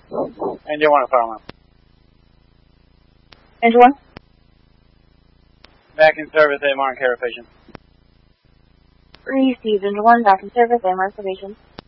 Engine 1 fire alarm. Engine 1. Back in service, AMR and care patient. Received. Engine 1, back in service, AMR for patient.